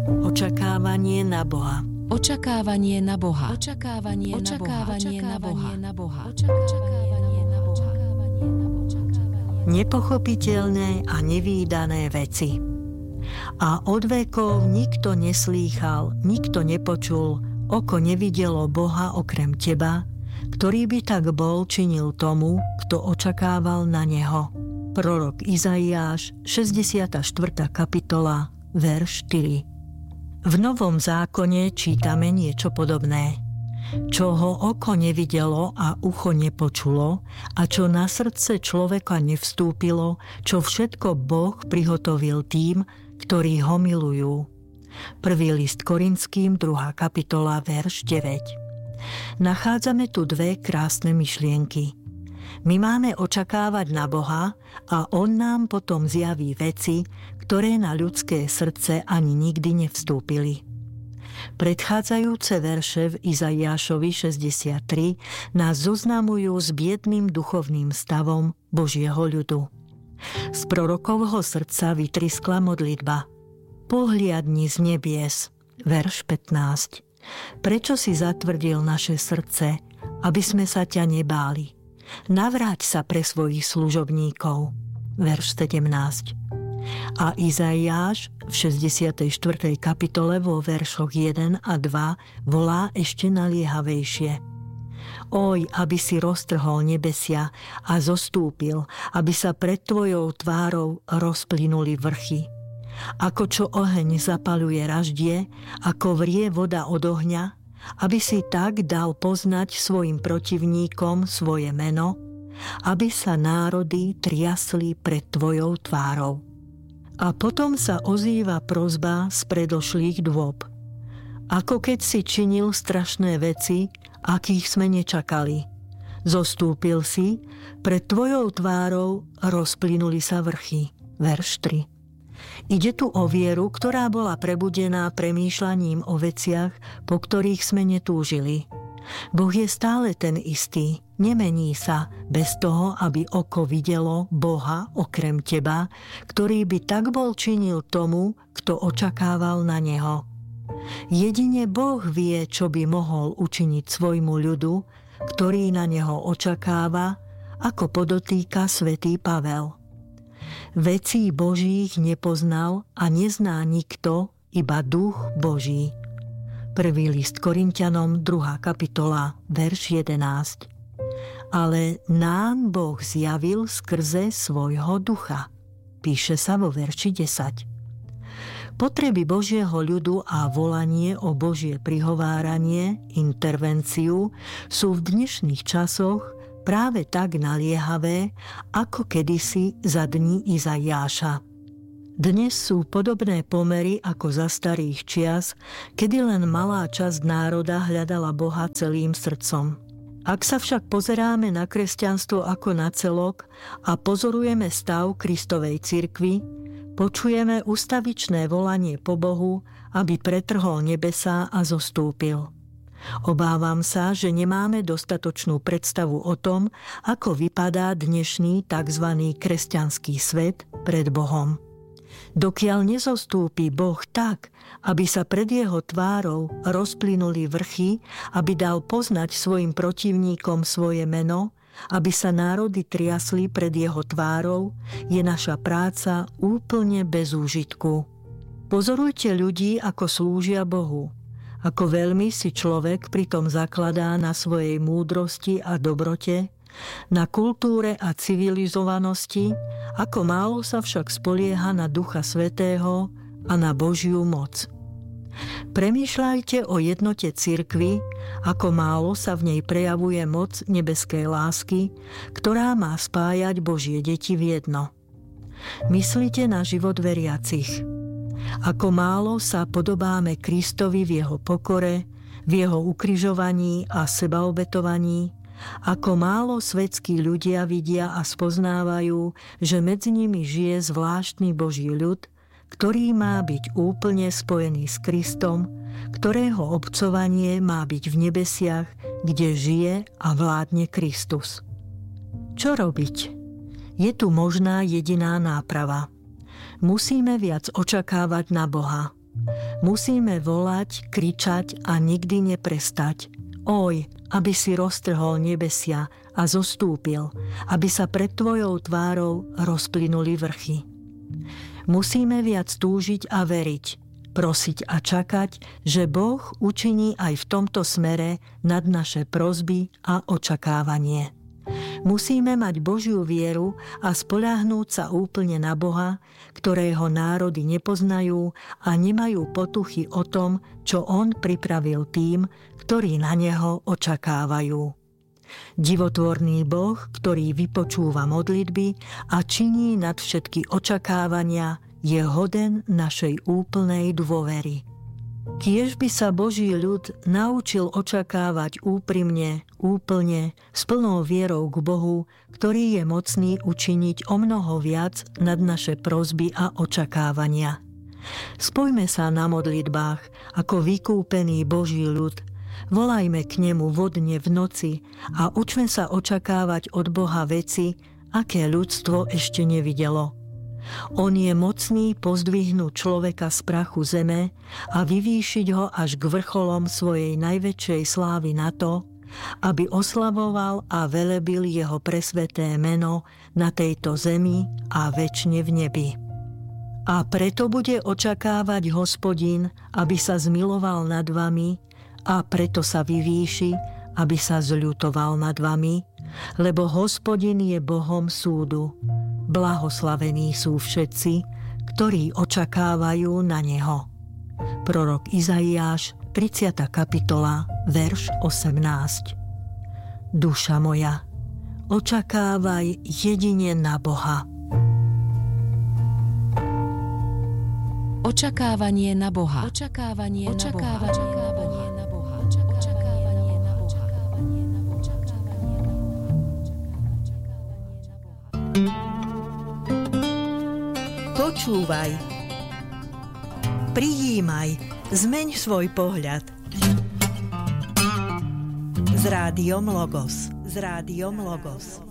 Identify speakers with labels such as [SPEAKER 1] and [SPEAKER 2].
[SPEAKER 1] Očakávanie na Boha.
[SPEAKER 2] Očakávanie na Boha. Očakávanie na Boha.
[SPEAKER 1] Nepochopiteľné a nevídané veci. A od vekov nikto neslýchal, nikto nepočul, oko nevidelo Boha okrem teba, ktorý by tak bol činil tomu, kto očakával na neho. Prorok Izaiáš, 64. kapitola, verš 4. V Novom zákone čítame niečo podobné. Čo ho oko nevidelo a ucho nepočulo a čo na srdce človeka nevstúpilo, čo všetko Boh prihotovil tým, ktorí ho milujú. Prvý list Korinským, 2. kapitola, verš 9. Nachádzame tu dve krásne myšlienky. My máme očakávať na Boha a On nám potom zjaví veci, ktoré na ľudské srdce ani nikdy nevstúpili. Predchádzajúce verše v Izaiášovi 63 nás zoznamujú s biedným duchovným stavom Božieho ľudu. Z prorokovho srdca vytriskla modlitba. Pohliadni z nebies, verš 15. Prečo si zatvrdil naše srdce, aby sme sa ťa nebáli? Navráť sa pre svojich služobníkov, verš 17. A Izaiáš v 64. kapitole vo veršoch 1 a 2 volá ešte naliehavejšie. Oj, aby si roztrhol nebesia a zostúpil, aby sa pred tvojou tvárou rozplynuli vrchy. Ako čo oheň zapaľuje raždie, ako vrie voda od ohňa, aby si tak dal poznať svojim protivníkom svoje meno, aby sa národy triasli pred tvojou tvárou. A potom sa ozýva prosba z predošlých dôb. Ako keď si činil strašné veci, akých sme nečakali. Zostúpil si, pred tvojou tvárou rozplynuli sa vrchy. Verš 3. Ide tu o vieru, ktorá bola prebudená premýšľaním o veciach, po ktorých sme netúžili. Boh je stále ten istý, nemení sa bez toho, aby oko videlo Boha okrem teba, ktorý by tak bol činil tomu, kto očakával na neho. Jedine Boh vie, čo by mohol učiniť svojmu ľudu, ktorý na neho očakáva, ako podotýka svätý Pavel. Vecí Božích nepoznal a nezná nikto, iba Duch Boží. Prvý list Korinťanom, 2. kapitola, verš 11. Ale nám Boh zjavil skrze svojho ducha. Píše sa vo verši 10. Potreby Božieho ľudu a volanie o Božie prihováranie, intervenciu sú v dnešných časoch práve tak naliehavé, ako kedysi za dní Izaiáša. Dnes sú podobné pomery ako za starých čias, kedy len malá časť národa hľadala Boha celým srdcom. Ak sa však pozeráme na kresťanstvo ako na celok a pozorujeme stav Kristovej cirkvi, počujeme ustavičné volanie po Bohu, aby pretrhol nebesá a zostúpil. Obávam sa, že nemáme dostatočnú predstavu o tom, ako vypadá dnešný tzv. Kresťanský svet pred Bohom. Dokiaľ nezostúpi Boh tak, aby sa pred jeho tvárou rozplynuli vrchy, aby dal poznať svojim protivníkom svoje meno, aby sa národy triasli pred jeho tvárou, je naša práca úplne bez úžitku. Pozorujte ľudí, ako slúžia Bohu. Ako veľmi si človek pritom zakladá na svojej múdrosti a dobrote, na kultúre a civilizovanosti, ako málo sa však spolieha na Ducha Svätého a na Božiu moc. Premýšľajte o jednote cirkvi, ako málo sa v nej prejavuje moc nebeskej lásky, ktorá má spájať Božie deti v jedno. Myslite na život veriacich. Ako málo sa podobáme Kristovi v jeho pokore, v jeho ukrižovaní a sebaobetovaní, ako málo svetskí ľudia vidia a spoznávajú, že medzi nimi žije zvláštny Boží ľud, ktorý má byť úplne spojený s Kristom, ktorého obcovanie má byť v nebesiach, kde žije a vládne Kristus. Čo robiť? Je tu možná jediná náprava. Musíme viac očakávať na Boha. Musíme volať, kričať a nikdy neprestať. Oj, aby si roztrhol nebesia a zostúpil, aby sa pred tvojou tvárou rozplynuli vrchy. Musíme viac túžiť a veriť, prosiť a čakať, že Boh učiní aj v tomto smere nad naše prosby a očakávanie. Musíme mať Božiu vieru a spoľahnúť sa úplne na Boha, ktorého národy nepoznajú a nemajú potuchy o tom, čo On pripravil tým, ktorí na Neho očakávajú. Divotvorný Boh, ktorý vypočúva modlitby a činí nad všetky očakávania, je hoden našej úplnej dôvery. Kiež by sa Boží ľud naučil očakávať úprimne, úplne, s plnou vierou k Bohu, ktorý je mocný učiniť omnoho viac nad naše prosby a očakávania. Spojme sa na modlitbách ako vykúpený Boží ľud, volajme k nemu vodne v noci a učme sa očakávať od Boha veci, aké ľudstvo ešte nevidelo. On je mocný pozdvihnúť človeka z prachu zeme a vyvýšiť ho až k vrcholom svojej najväčšej slávy na to, aby oslavoval a velebil jeho presväté meno na tejto zemi a večne v nebi. A preto bude očakávať Hospodin, aby sa zmiloval nad vami, a preto sa vyvýši, aby sa zľutoval nad vami, lebo Hospodin je Bohom súdu. Blahoslavení sú všetci, ktorí očakávajú na Neho. Prorok Izaiáš, 30. kapitola, verš 18. Duša moja, očakávaj jedine na Boha.
[SPEAKER 2] Očakávanie na Boha. Očakávanie na Boha.
[SPEAKER 1] Počúvaj, prijímaj, zmeň svoj pohľad. S Rádiom Logos.